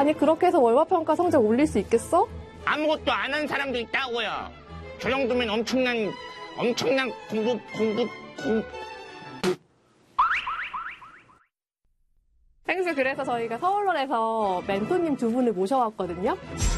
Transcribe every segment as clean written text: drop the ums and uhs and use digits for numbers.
아니 그렇게 해서 월화평가 성적 올릴 수 있겠어? 아무것도 안 한 사람도 있다고요. 저 정도면 엄청난 공부. 펭수 그래서 저희가 서울론에서 멘토님 두 분을 모셔왔거든요.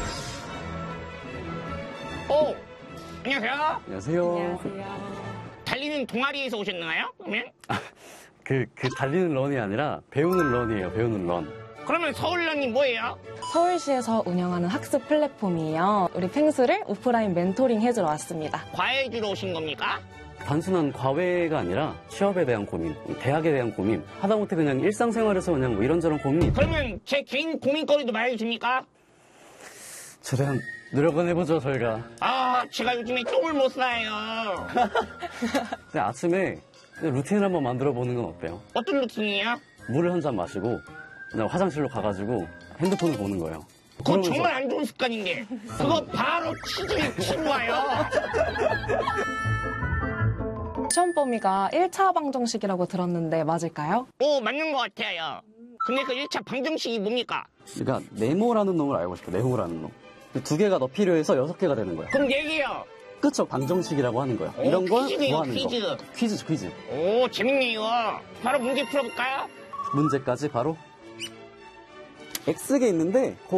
오, 안녕하세요. 안녕하세요. 안녕하세요. 달리는 동아리에서 오셨나요? 그러면? 그 달리는 런이 아니라 배우는 런이에요. 배우는 런. 그러면 서울런이 뭐예요? 서울시에서 운영하는 학습 플랫폼이에요. 우리 펭수를 오프라인 멘토링 해주러 왔습니다. 과외 주러 오신 겁니까? 단순한 과외가 아니라 취업에 대한 고민, 대학에 대한 고민, 하다못해 그냥 일상생활에서 그냥 뭐 이런저런 고민. 그러면 제 개인 고민거리도 말해줍니까? 최대한 노력은 해보죠, 저희가. 아, 제가 요즘에 똥을 못 싸요. 그냥 아침에 그냥 루틴을 한번 만들어보는 건 어때요? 어떤 루틴이에요? 물을 한 잔 마시고 그냥 화장실로 가가지고 핸드폰을 보는 거예요. 그거 그러면서 정말 안 좋은 습관인데. 그거 바로 치즈에 치고 와요. 시험 범위가 1차 방정식이라고 들었는데 맞을까요? 오, 맞는 것 같아요. 근데 그 1차 방정식이 뭡니까? 그러니까 네모라는 놈을 알고 싶어. 네모라는 놈. 두 개가 더 필요해서 6개가 되는 거야. 그럼 4개요. 그쵸, 방정식이라고 하는 거야. 오, 이런 걸 퀴즈네요, 구하는 퀴즈. 거. 퀴즈죠, 퀴즈. 오, 재밌네요. 바로 문제 풀어볼까요? 문제까지 바로 X개 있는데